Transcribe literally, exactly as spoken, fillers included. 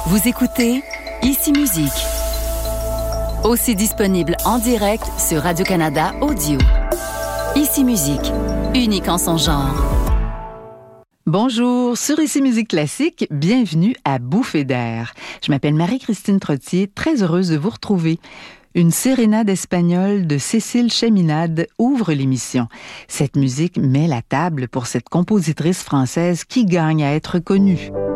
Vous écoutez Ici Musique, aussi disponible en direct sur Radio-Canada Audio. Ici Musique, unique en son genre. Bonjour, sur Ici Musique Classique, bienvenue à Bouffée d'air. Je m'appelle Marie-Christine Trottier, très heureuse de vous retrouver. Une sérénade espagnole de Cécile Chaminade ouvre l'émission. Cette musique met la table pour cette compositrice française qui gagne à être connue.